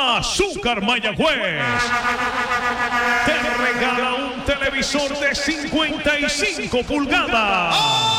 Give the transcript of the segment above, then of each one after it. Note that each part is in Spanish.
Azúcar Mayagüez te regala un televisor de 55 pulgadas.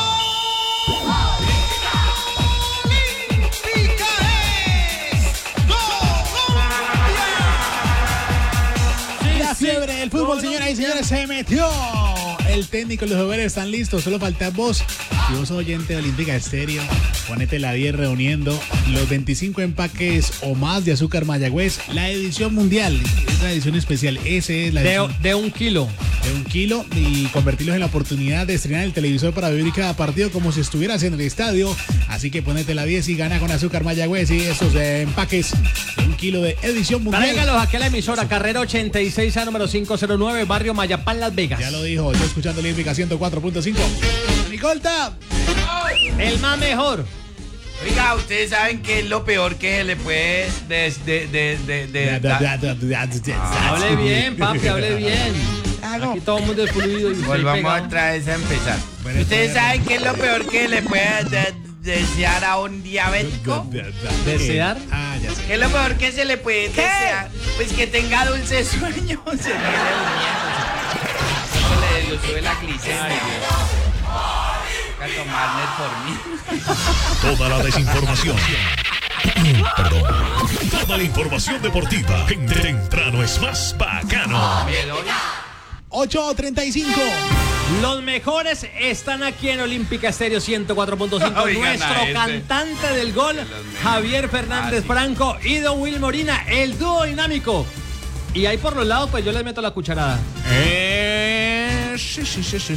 La fiebre del fútbol, señoras y señores, se metió. El técnico y los jugadores están listos, solo falta vos. Si vos sos oyente de Olímpica Estéreo, ponete la 10 reuniendo los 25 empaques o más de Azúcar Mayagüez, la edición mundial, es la edición especial, ese es la edición de 1 kilo. De 1 kilo y convertirlos en la oportunidad de estrenar el televisor para vivir cada partido como si estuvieras en el estadio. Así que ponete la 10 y gana con Azúcar Mayagüez y esos empaques de 1 kilo de edición mundial. Tráigalos aquí a la emisora, carrera 86 a número 509, barrio Mayapán, Las Vegas. Ya lo dijo, yo escuchando Olímpica 104.5. Nicolta, el más mejor. Oiga, ustedes saben qué es lo peor que se le puede Hable bien, papi, hable bien. Aquí todo el mundo es fluido y volvamos otra vez a empezar. ¿Ustedes saben qué es lo peor que le puede desear a un diabético? ¿Desear? Ah, ya sé. ¿Qué es lo peor que se le puede desear? Pues que tenga dulce sueño. Se quede durmiendo. Le sube la glicemia. A tomar Metformin. Toda la desinformación. Perdón. Toda la información deportiva en Temprano es más bacano. 8:35. Los mejores están aquí en Olímpica Estéreo 104.5. Nuestro cantante del gol, Javier Fernández Franco y Don Will Molina, el dúo dinámico. Y ahí por los lados, pues yo les meto la cucharada. Sí.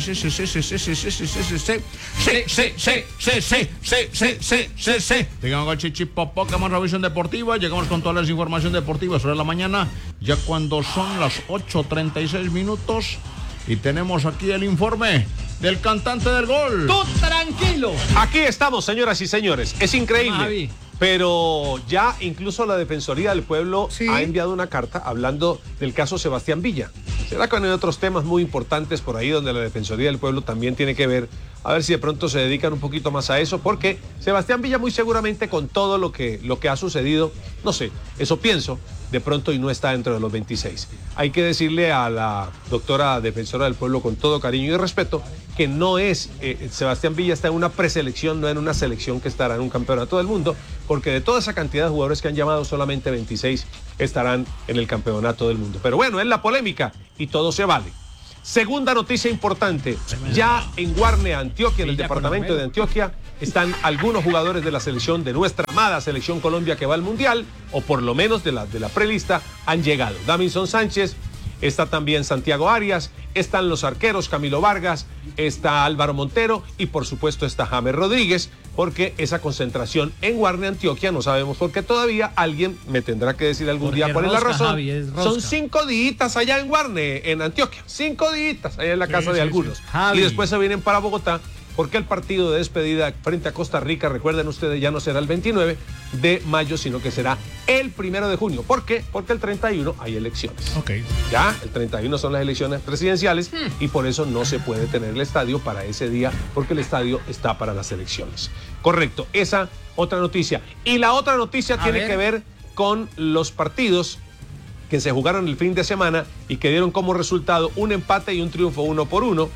Llegamos con Chichipopó, que hemos revisión deportiva. Llegamos con todas las informaciones deportivas sobre la mañana, ya cuando son las 8:36 minutos. Y tenemos aquí el informe del cantante del gol. ¡Tú tranquilo! Aquí estamos, señoras y señores. Es increíble. Javi. Pero ya incluso la Defensoría del Pueblo ha enviado una carta hablando del caso Sebastián Villa. ¿Será que hay otros temas muy importantes por ahí donde la Defensoría del Pueblo también tiene que ver? A ver si de pronto se dedican un poquito más a eso, porque Sebastián Villa muy seguramente con todo lo que ha sucedido, no sé, eso pienso, de pronto y no está dentro de los 26. Hay que decirle a la doctora Defensora del Pueblo con todo cariño y respeto que no es, Sebastián Villa está en una preselección, no en una selección que estará en un campeonato del mundo, porque de toda esa cantidad de jugadores que han llamado, solamente 26 estarán en el campeonato del mundo. Pero bueno, es la polémica y todo se vale. Segunda noticia importante, ya en Guarne, Antioquia, en el departamento de Antioquia, están algunos jugadores de la selección, de nuestra amada selección Colombia que va al Mundial, o por lo menos de la prelista, han llegado. Davinson Sánchez, está también Santiago Arias, están los arqueros Camilo Vargas, está Álvaro Montero y por supuesto está James Rodríguez, porque esa concentración en Guarne, Antioquia, no sabemos por qué todavía, alguien me tendrá que decir algún día cuál es la razón. Javi, son 5 días allá en Guarne, en Antioquia, 5 días allá en la casa de algunos. Y después se vienen para Bogotá, porque el partido de despedida frente a Costa Rica, recuerden ustedes, ya no será el 29 de mayo, sino que será el 1 de junio. ¿Por qué? Porque el 31 hay elecciones. Ya, el 31 son las elecciones presidenciales y por eso no se puede tener el estadio para ese día, porque el estadio está para las elecciones. Correcto, esa otra noticia. Y la otra noticia tiene que ver con los partidos que se jugaron el fin de semana y que dieron como resultado un empate y un triunfo 1-1,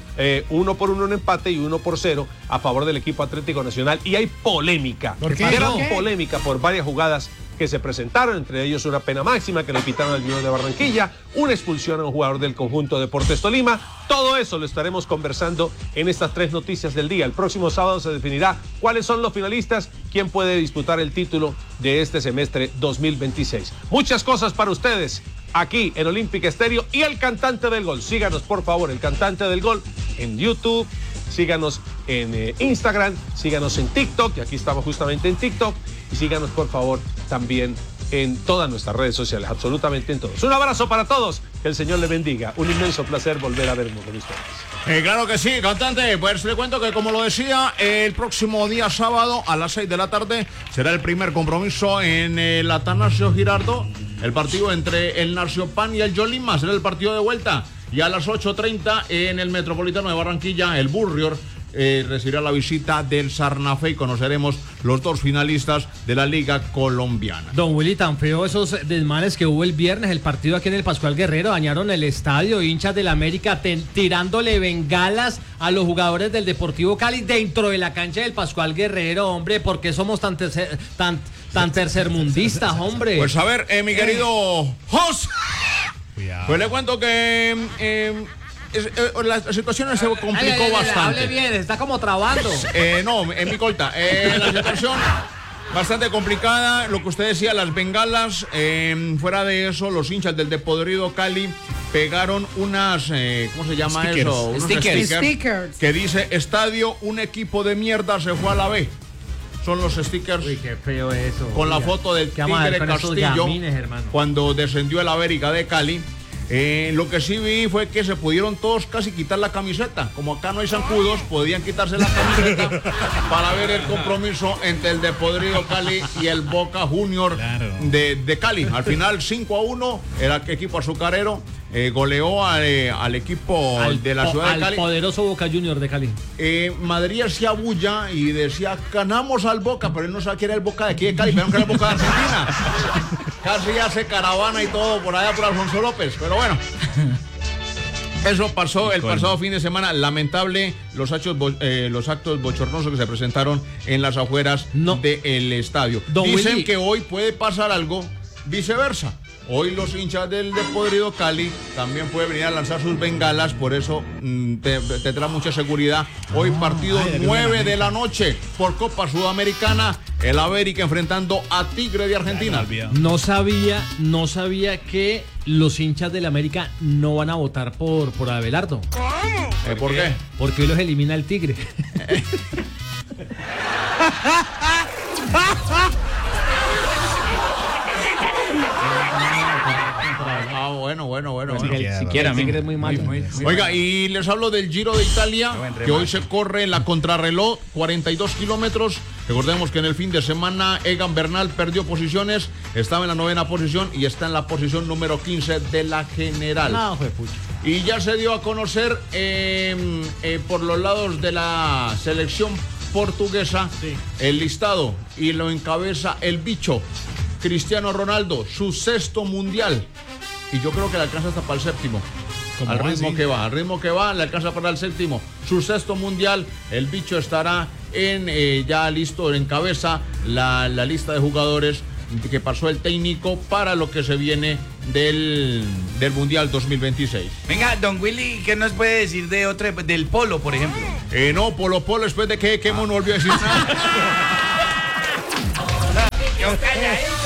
1-1 en empate y 1-0 a favor del equipo Atlético Nacional. Y hay polémica, gran polémica por varias jugadas que se presentaron, entre ellos una pena máxima que le pitaron al Junior de Barranquilla, una expulsión a un jugador del conjunto Deportes Tolima. Todo eso lo estaremos conversando en estas 3 noticias del día. El próximo sábado se definirá cuáles son los finalistas, quién puede disputar el título de este semestre 2026. Muchas cosas para ustedes aquí en Olímpica Estéreo y el cantante del gol. Síganos, por favor, el cantante del gol en YouTube, síganos en Instagram, síganos en TikTok, y aquí estamos justamente en TikTok, y síganos, por favor, también en todas nuestras redes sociales, absolutamente en todos. Un abrazo para todos, que el Señor les bendiga. Un inmenso placer volver a vernos con ustedes. Claro que sí, cantante. Pues le cuento que, como lo decía, el próximo día sábado a las 6 de la tarde será el primer compromiso en el Atanasio Girardot, el partido entre el Narciopan y el Yolima, será el partido de vuelta. Y a las 8:30 en el Metropolitano de Barranquilla, el Burrior recibirá la visita del Sarnafé y conoceremos los dos finalistas de la Liga Colombiana. Don Willy, tan feo esos desmanes que hubo el viernes, el partido aquí en el Pascual Guerrero, dañaron el estadio, hinchas del América tirándole bengalas a los jugadores del Deportivo Cali dentro de la cancha del Pascual Guerrero, hombre, ¿por qué somos tan tercermundistas, hombre? Pues a ver, mi querido Jos, pues le cuento que la situación se complicó bastante. Hable bien, está como trabando. No, en mi corta. La situación bastante complicada. Lo que usted decía, las bengalas. Fuera de eso, los hinchas del Deportivo Cali pegaron unas, ¿cómo se llama stickers. eso? Unos Stickers. que dice: estadio, un equipo de mierda se fue a la B. Son los stickers. Uy, qué feo eso. Con la foto del Tigre Castillo cuando descendió el América de Cali. Lo que sí vi fue que se pudieron todos casi quitar la camiseta. Como acá no hay zancudos, podían quitarse la camiseta para ver el compromiso entre el Deportivo Cali y el Boca Junior de Cali. Al final 5-1, el equipo azucarero goleó al equipo de la ciudad de Cali. Al poderoso Boca Junior de Cali. Madrid hacía bulla y decía: ganamos al Boca, pero él no sabía que era el Boca de aquí de Cali, pero que era el Boca de Argentina. Casi hace caravana y todo por allá por Alfonso López, pero bueno. Eso pasó el pasado fin de semana. Lamentable los actos bochornosos que se presentaron en las afueras del estadio. Dicen Willy, que hoy puede pasar algo viceversa. Hoy los hinchas del Deportivo Cali también pueden venir a lanzar sus bengalas, por eso tendrá mucha seguridad. Hoy partido 9 de la noche por Copa Sudamericana, el América enfrentando a Tigre de Argentina. No sabía que los hinchas del América no van a votar por Abelardo. ¿Por qué? Porque hoy los elimina el Tigre. Bueno. Siquiera, Tigre es muy malo. Oiga, y les hablo del Giro de Italia, que hoy se corre en la contrarreloj, 42 kilómetros. Recordemos que en el fin de semana Egan Bernal perdió posiciones, estaba en la 9ª posición y está en la posición número 15 de la general. Y ya se dio a conocer por los lados de la selección portuguesa el listado, y lo encabeza el bicho Cristiano Ronaldo, su 6º mundial. Y yo creo que le alcanza hasta para el 7º. Al ritmo que va, le alcanza para el 7º. Su 6º mundial, el bicho estará ya listo, encabeza la lista de jugadores que pasó el técnico para lo que se viene del Mundial 2026. Venga, don Willy, ¿qué nos puede decir del polo, por ejemplo? No, polo, después de que no volvió a decir nada. Yo calladito.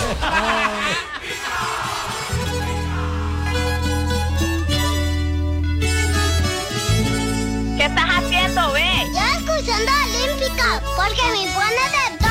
¿Qué estás haciendo, ve? Yo escuchando Olímpica, porque me pone de